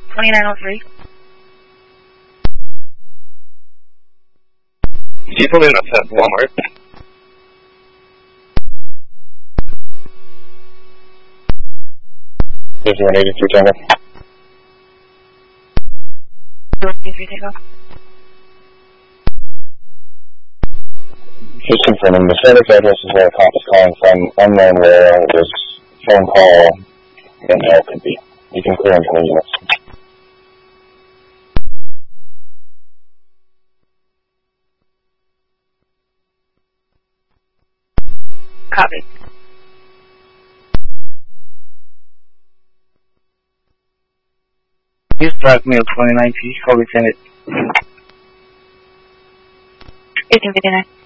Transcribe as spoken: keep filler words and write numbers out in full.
twenty-nine oh three. You put me in a Walmart. fifty-one eighty-three Tango. eighty-three Tango. Just confirming, the service address is where a cop is calling from, unknown where this phone call and mail could be. You can clear into the units. Copy. Use Black Mail twenty-nine P, how we send it? eighteen fifty-nine.